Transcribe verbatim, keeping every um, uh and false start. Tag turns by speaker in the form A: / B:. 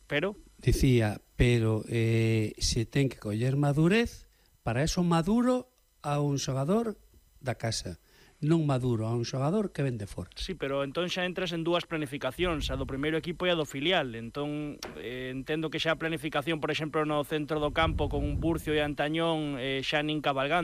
A: Pero?
B: Dicía, pero eh, se ten que coller madurez, para eso maduro a un xogador da casa, non maduro a un xogador que ven de fora.
A: Sí, pero entón xa entras en dúas planificacións, a do primeiro equipo e a do filial. Entón, eh, entendo que xa a planificación, por exemplo, no centro do campo con un Burcio e Antañón, eh, xa nin cabalgando.